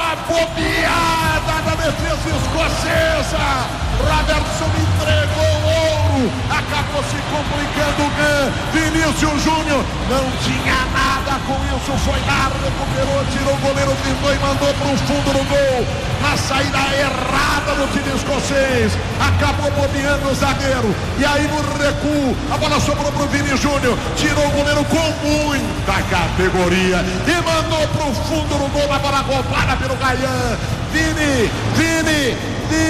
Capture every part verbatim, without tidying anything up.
a bobeada da defesa escocesa. Robertson entregou o ouro, acabou se complicando o Gan. Vinícius Júnior não tinha nada com isso, foi lá, recuperou, tirou o goleiro, pintou e mandou para o fundo do gol. Na saída errada do time escocês, acabou bobeando o zagueiro. E aí no recuo, a bola sobrou para o Vini Júnior, tirou o goleiro com muita categoria e mandou para o fundo do gol. A bola roubada pelo Ryan. Vini, Vini,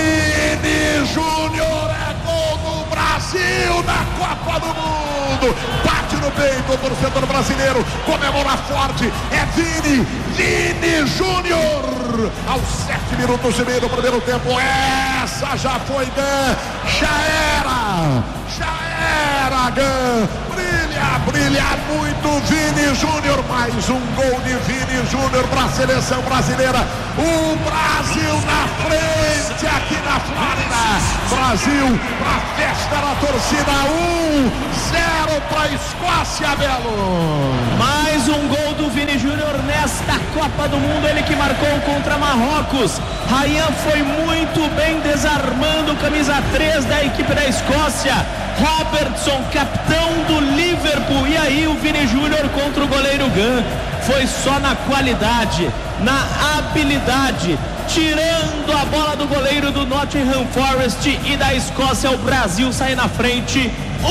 Vini Júnior, é gol do Brasil na Copa do Mundo. Bate no peito o torcedor brasileiro, comemora forte. É Vini, Vini Júnior. Aos sete minutos e meio do primeiro tempo, essa já foi Gan, já era, já era Gan. Brilha, brilha muito Vini Júnior. Mais um gol de Vini Júnior para a seleção brasileira. O Brasil na frente aqui na Flórida. Brasil para festa da torcida. um zero para a Escócia, Belo. Mais um gol do Vini Júnior nesta Copa do Mundo. Ele que marcou contra Marrocos. Ryan foi muito bem desarmando camisa três da equipe da Escócia. Robertson, capitão do Liverpool. E aí o Vini Júnior contra o goleiro Gan. Foi só na qualidade, na habilidade, tirando a bola do goleiro do Nottingham Forest e da Escócia. O Brasil sai na frente,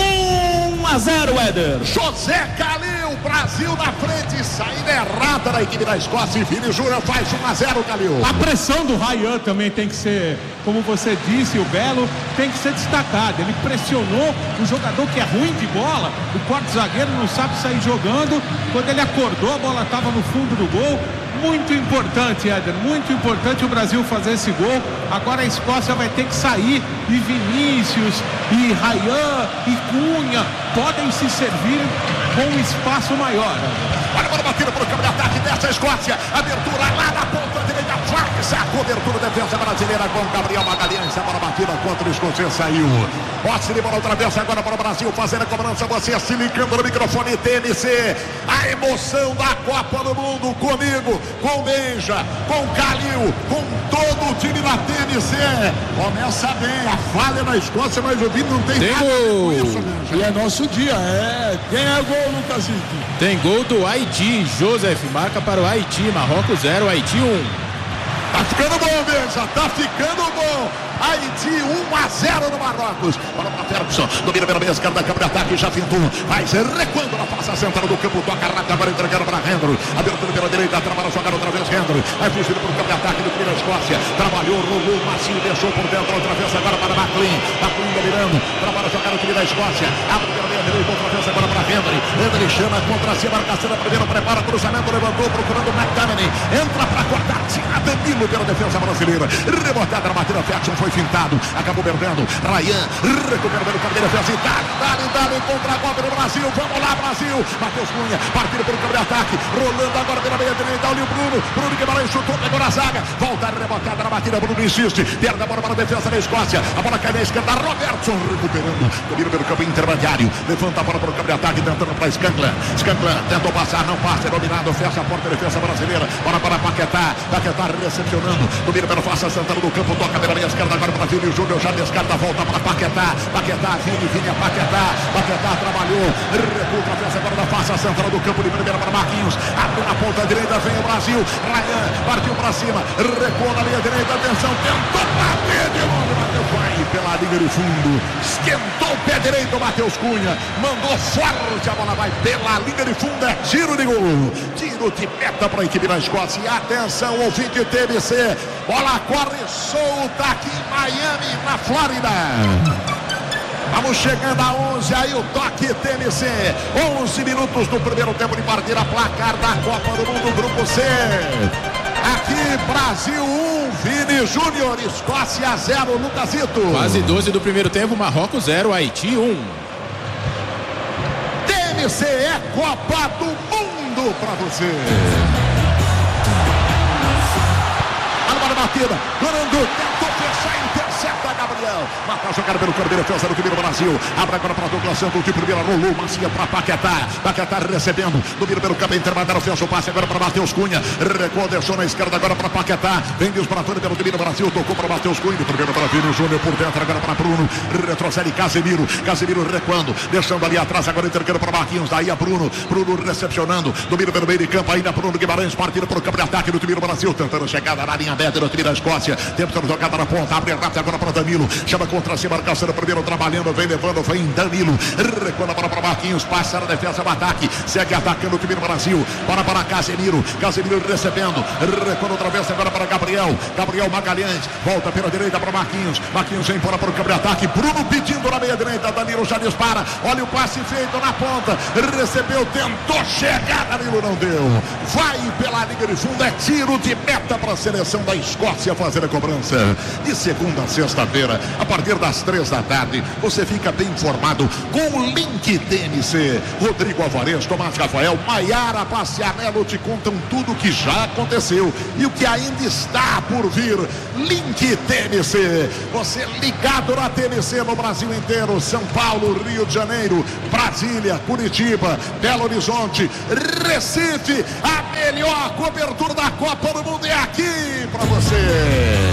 um a zero, Éder. José Calil, Brasil na frente, saída errada da equipe da Escócia e Vini Júnior faz um a zero, Calil. A pressão do Ryan também tem que ser, como você disse, o Belo, tem que ser destacada. Ele pressionou um jogador que é ruim de bola, o quarto zagueiro não sabe sair jogando. Quando ele acordou, a bola estava no fundo do gol. Muito importante, Éder, muito importante o Brasil fazer esse gol. Agora a Escócia vai ter que sair e Vinícius, e Ryan, e Cunha podem se servir com um espaço maior. Olha a bola batida para o campo de ataque dessa Escócia. Abertura lá na ponta direita. Faz a cobertura da defesa brasileira com Gabriel Magalhães. A bola batida contra o escocês saiu. Posse de bola outra vez agora para o Brasil fazer a cobrança. Você se ligando no microfone T N C. A emoção da Copa do Mundo comigo, com Benja, com Calil, com todo o time da T N C. Começa bem. A falha na Escócia, mas o Vini não tem, tem nada gol. Com isso, Benja. E é nosso dia, é. Quem é o gol, Lucasito? Tem gol do Haiti. Joseph marca para o Haiti. Marrocos zero, Haiti um. Tá ficando bom, Benja, tá ficando bom. Haiti um a zero no Marrocos. Bola para Ferguson, domina pela meia esquerda, campo de ataque, já pintou. Vai recuando na face central do campo, toca rápido, agora entregando para Hendry. Abertura pela direita, trabalha a jogada outra vez, Hendry. Vai fugindo para o campo de ataque do time da Escócia. Trabalhou, rolou, macio, deixou por dentro, outra vez agora para McLean. McLean dominando, trabalha a jogada do time da Escócia. Abre pela meia direita, outra vez agora para Hendry. Hendry chama contra si, marcação da primeira, prepara cruzamento, levantou, procurando o McTominay. Entra para cortar, tira Danilo pela defesa brasileira. Rebotada na batida, Ferguson foi fintado, acabou perdendo. Ryan recuperando o cabelo, fez e dá, dá, dá, contra a Copa do Brasil. Vamos lá, Brasil. Matheus Cunha, partindo pelo campo de ataque, rolando agora pela meia direita. Olha o Bruno, Bruno Guimarães chutou, pegou na zaga, volta rebotada na batida. Bruno insiste, perde a bola para a defesa da Escócia. A bola cai na esquerda, Robertson recuperando, domina pelo campo intermediário, levanta a bola para o campo de ataque, tentando para Scanklan. Scanklan tentou passar, não passa, é dominado, fecha a porta da defesa brasileira. Bola para Paquetá, Paquetá recepcionando, domina pela face central do campo, toca pela meia esquerda agora para Vini Júnior, já descarta, volta para Paquetá, Paquetá, Vini, Vini, Paquetá, Paquetá trabalhou, recua a defesa agora da face central do campo, de primeira para Marquinhos, abre na ponta direita, vem o Brasil, Ryan partiu para cima, recua na linha direita, atenção, tentou bater de longe, bateu, vai pela linha de fundo, esquentou o pé direito, Matheus Cunha, mandou forte, a bola vai pela linha de fundo, é tiro de gol, tiro de meta para a equipe da Escócia, e atenção, ouvinte T N C, bola corre solta aqui em Miami, na Flórida. Vamos chegando a onze, aí o toque T N C. onze minutos do primeiro tempo de partida, placar da Copa do Mundo, Grupo C. Aqui, Brasil um, Vini Júnior, Escócia zero, Lucasito. Quase doze do primeiro tempo, Marrocos zero, Haiti um. T N C é Copa do Mundo pra você. batida. Guarandu tentou fechar, intercepta Gabriel. Mata a jogada pelo campo de defesa do time do Brasil. Abre agora para Douglas Santos de primeira. Rolou, Macia para Paquetá. Paquetá recebendo. Domina pelo campo intermediário. Fez o passe agora para Matheus Cunha. Recuou, deixou na esquerda agora para Paquetá. Vem desbratando pelo time do Brasil. Tocou para Matheus Cunha. Primeiro para Vini Júnior por dentro. Agora para Bruno. Retrocede Casemiro. Casemiro recuando. Deixando ali atrás. Agora entregando para Marquinhos. Daí a Bruno. Bruno recepcionando. Domina pelo meio de campo. Ainda Bruno Guimarães. Partindo para o campo de ataque do time do Brasil. Tentando chegada na linha média do time da Escócia. Tentando jogada na ponta. Abre rápido agora para Danilo. Chama contra si. Marcação primeiro trabalhando. Vem levando. Vem Danilo. Recuando para para Marquinhos. Passa na defesa. O ataque. Segue atacando o time do Brasil. Para para Casemiro. Casemiro recebendo. Recuando outra vez agora para Gabriel. Gabriel Magalhães. Volta pela direita para Marquinhos. Marquinhos vem fora para o campo de ataque. Bruno pedindo na meia direita. Danilo já dispara. Olha o passe feito na ponta. Recebeu. Tentou chegar. Danilo não deu. Vai pela linha de fundo. É tiro de meta para a seleção da Escócia fazer a cobrança. De segunda a sexta-feira, a partir das três da tarde, você fica bem informado com o Link T N C. Rodrigo Alvarez, Tomás Rafael, Maiara Pacianello te contam tudo o que já aconteceu e o que ainda está por vir. Link T N C. Você ligado na T N C no Brasil inteiro. São Paulo, Rio de Janeiro, Brasília, Curitiba, Belo Horizonte, Recife. A melhor cobertura da Copa do Mundo é aqui para você.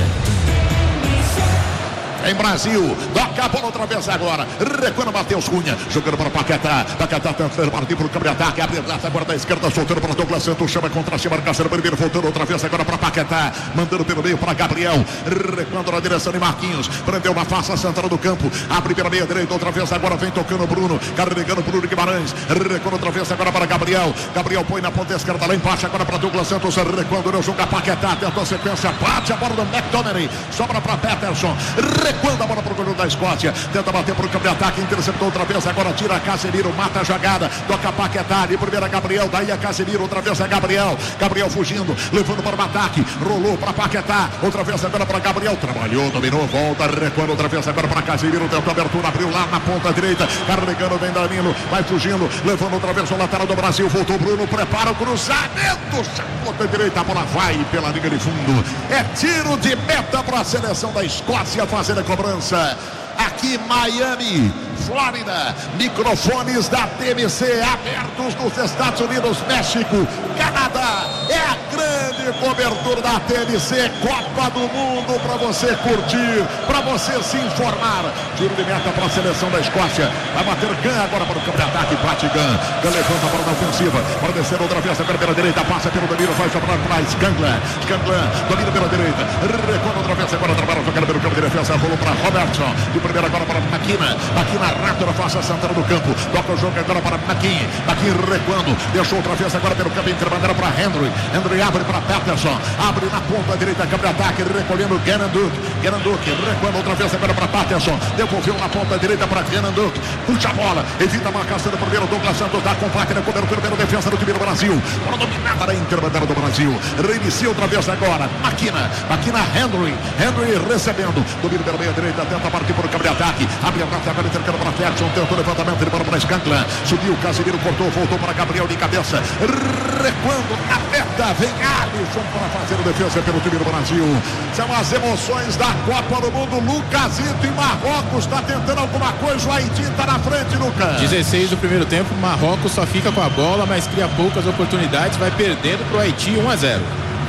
Em Brasil, toca a bola outra vez agora. Recuando Matheus Cunha, jogando para Paquetá. Paquetá tentando partir para o campo de ataque. Abre agora da esquerda, soltando para Douglas Santos. Chama contra si, marcação primeiro, voltando outra vez agora para Paquetá. Mandando pelo meio para Gabriel. Recuando na direção de Marquinhos. Prendeu na face central do campo. Abre pela meia direita, outra vez agora vem tocando Bruno. Carregando Bruno Guimarães. Recuando outra vez agora para Gabriel. Gabriel põe na ponta esquerda, lá embaixo agora para Douglas Santos. Recuando, não joga Paquetá. Tentou a sequência, bate a bola do McTominay. Sobra para Peterson. Quando a bola para o goleiro da Escócia, tenta bater para o campo de ataque, interceptou outra vez, agora tira Casemiro, mata a jogada, toca Paquetá, de primeira Gabriel, daí a Casemiro, outra vez a Gabriel, Gabriel fugindo, levando para o ataque, rolou para Paquetá, outra vez agora para Gabriel, trabalhou, dominou, volta, recuando outra vez agora para Casemiro, tentou abertura, abriu lá na ponta direita, carregando bem Danilo, vai fugindo, levando outra vez o lateral do Brasil, voltou Bruno, prepara o cruzamento, ponta direita, a bola vai pela linha de fundo, é tiro de meta para a seleção da Escócia fazer a cobrança. Aqui Miami, Flórida, microfones da T N C abertos nos Estados Unidos, México, Canadá. É a grande cobertura da T N C, Copa do Mundo, para você curtir, para você se informar. Tiro de meta para a seleção da Escócia. Vai bater Gan agora para o campo de ataque, bate Gan. Gan levanta para a ofensiva, para descer outra vez agora pela direita, passa pelo Danilo, vai sobrar para Scanglan. Scanglan domina pela direita, recuando outra vez agora, trabalha jogando pelo campo de defesa, rolou para Robertson. De primeira agora para Maquina. Maquina rápido na face central do campo. Toca o jogo agora para Maquin. Maquin recuando. Deixou outra vez agora pelo campo intermediário para Henry. Henry abre para Peterson. Abre na ponta direita, câmbio de ataque. Recolhendo Gananduk. Gananduk recuando outra vez agora para Peterson. Devolveu na ponta direita para Gananduk. Puxa a bola. Evita a marcação do primeiro. Douglas Santos dá combate na cobertura pela defesa do time do Brasil. Bola dominada na intermediária do Brasil. Reinicia outra vez agora. Maquina. Maquina Henry. Henry recebendo. Domínio pela meia direita. Tenta partir para o campo de ataque. Abre a prata agora entregando para Ferguson. Tentou levantamento. Ele para Scanglan. Subiu. Casemiro cortou. Voltou para Gabriel de cabeça. Recuando na meta. Vem Alisson para fazer a defesa pelo time do Brasil. São as emoções da Copa do Mundo. Lucasito em Marrocos. Está tentando alguma coisa. O Haiti está na frente, Lucas. dezesseis do primeiro tempo. Marrocos só fica com a bola, mas cria poucas oportunidades. Vai perdendo para o Haiti um a zero.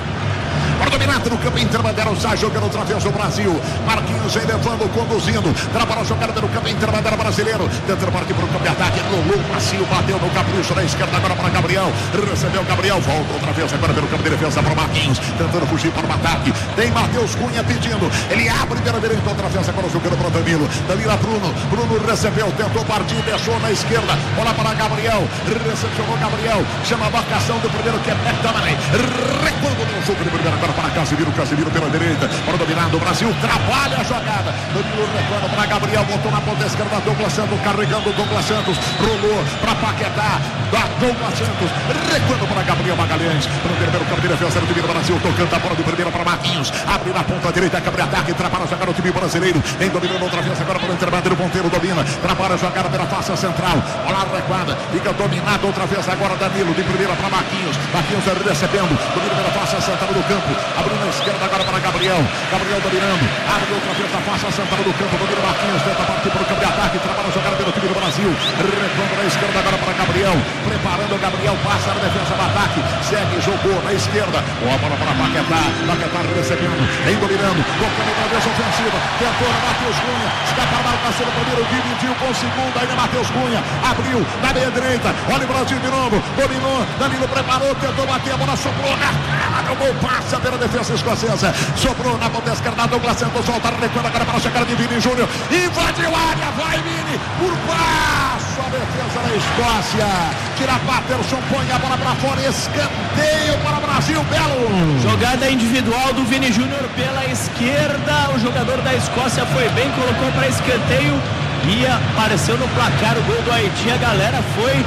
Para dominante no campo intermediário, sai jogando outra vez o Brasil. Marquinhos vem levando, conduzindo. Trabalha a jogada no campo intermediário brasileiro. Tentando partir para o campo de ataque. Lulu, macio, bateu no capricho da esquerda agora para Gabriel. Recebeu Gabriel, volta outra vez agora pelo campo de defesa para Marquinhos. Tentando fugir para o ataque. Tem Matheus Cunha pedindo. Ele abre pela direita outra vez agora jogando para Danilo. Danilo Bruno. Bruno recebeu, tentou partir, deixou na esquerda. Bola para Gabriel. Recepcionou Gabriel. Chama a marcação do primeiro que é McTominay. Recuando no jogo de primeira agora para Casemiro, Casemiro pela direita, para dominar do Brasil, trabalha a jogada, Danilo recuando para Gabriel, botou na ponta esquerda, Douglas Santos, carregando Douglas Santos, rolou para Paquetá, da Douglas Santos, recuando para Gabriel Magalhães, prender pelo campo de defesa do time do Brasil, tocando a bola de primeira para Marquinhos, abre na ponta direita, cabe ataque, trabalha a jogada do time brasileiro, vem dominando outra vez agora para o intermediário, Ponteiro domina, trabalha a jogada pela face central, bola recuada, fica dominado outra vez agora Danilo, de primeira para Marquinhos, Marquinhos recebendo, domina pela face central do campo, campo. Abriu na esquerda agora para Gabriel. Gabriel dominando. Abre outra vez a faixa central do campo. Domina Marquinhos. Tenta partir para o campo de ataque. Trabalha a jogada pelo time do Brasil. Retomando na esquerda agora para Gabriel. Preparando o Gabriel. Passa na defesa do ataque. Segue, jogou na esquerda. Boa bola para Paquetá. Paquetá recebendo. Vem dominando. Tocando na vez ofensiva. Tentou na Matheus Cunha. Escapa a marcação do primeiro. Dividiu com o segundo. Ainda Matheus Cunha. Abriu na meia direita. Olha o Brasil de novo. Dominou. Danilo preparou. Tentou bater a bola. Soprou na cara do gol. Passa pela defesa escocesa. Soprou na ponta esquerda. Douglas tentou soltar. Recuando agora para a chegada de Vini Júnior. Invadiu a área. Vai Vini. Por baixo. A defesa da Escócia. Tira Patterson. Põe a bola para fora. Escanteio para o Brasil. Belo. Jogada individual do Vini Júnior pela esquerda. O jogador da Escócia foi bem. Colocou para escanteio. E apareceu no placar o gol do Haiti. A galera foi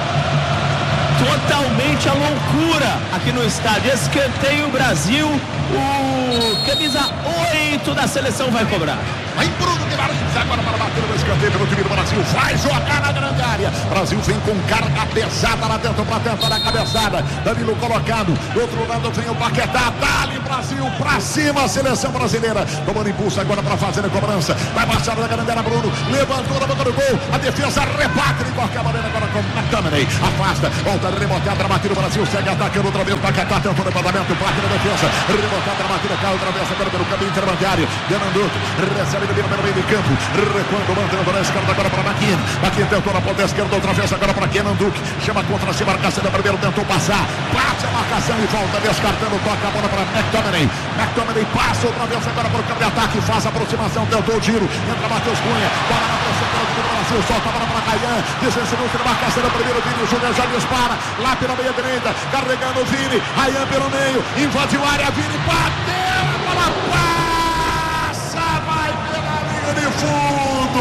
totalmente a loucura aqui no estádio. Escanteio Brasil. O camisa oito da seleção vai cobrar. Aí Bruno Guimarães agora para bater no escanteio pelo time do Brasil. Vai jogar na grande área. Brasil vem com carga pesada lá dentro para tentar a cabeçada. Danilo colocado. Do outro lado vem o Paquetá. Dali Brasil para cima. A seleção brasileira tomando impulso agora para fazer a cobrança. Vai baixar na grande área Bruno. Levantou na boca do gol. A defesa reparte de qualquer maneira agora com McTominay. Afasta. Volta a rebotar. Batida o Brasil. Segue atacando outra vez. Paquetá tentou o levantamento. Parte na defesa. Rebotada. Batida. Cai outra vez agora pelo caminho intermediário. Denanduto. Recebe domina pelo meio de campo, recuando, mantendo na esquerda agora para Maquin. Maquin tentou na ponta esquerda, outra vez agora para Kenan Duque. Chama contra si, marcação da primeiro, tentou passar. Bate a marcação e volta, descartando, toca a bola para McTominay. McTominay passa outra vez agora para o campo de ataque, faz a aproximação, tentou o giro. Entra Matheus Cunha, bola na pressão do Brasil, solta a bola para Caian. Descendo na marcação da primeiro, Vini Júnior já dispara. Lá pela meia direita, carregando o Vini. Caian pelo meio, invadiu a área, Vini bateu, a bola passa, vai pela de fundo.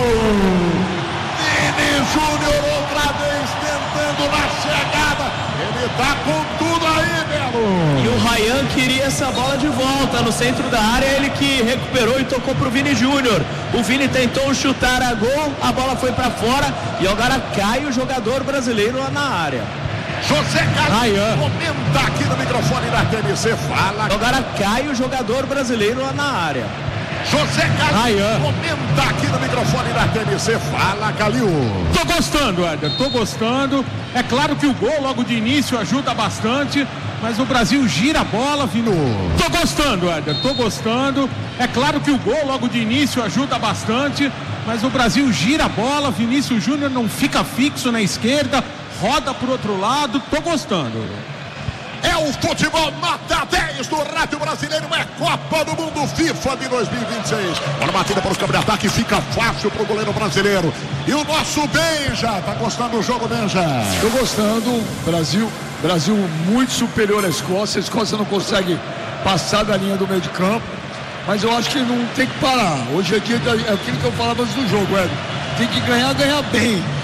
Vini Júnior outra vez tentando na chegada. Ele tá com tudo aí, Belo. E o Ryan queria essa bola de volta no centro da área. Ele que recuperou e tocou pro Vini Júnior. O Vini tentou chutar a gol. A bola foi para fora. E agora cai o jogador brasileiro lá na área. José Carlos comenta aqui no microfone da T V C. Fala. Agora cai o jogador brasileiro lá na área. José Calil comenta aqui no microfone da T V C. Fala, Calil. Tô gostando, Éder, tô gostando. É claro que o gol logo de início ajuda bastante, mas o Brasil gira a bola, Vino. Tô gostando, Éder, tô gostando. É claro que o gol logo de início ajuda bastante, mas o Brasil gira a bola. Vinícius Júnior não fica fixo na esquerda, roda pro outro lado. Tô gostando. É o futebol nota dez do Rádio Brasileiro, é Copa do Mundo FIFA de dois mil e vinte e seis. Olha a batida para os campos de ataque, fica fácil para o goleiro brasileiro. E o nosso Benja, tá gostando do jogo, Benja? Tô gostando, Brasil, Brasil muito superior à Escócia. A Escócia não consegue passar da linha do meio de campo, mas eu acho que não tem que parar. Hoje é dia, é aquilo que eu falava antes do jogo, Ed. Tem que ganhar, ganhar bem.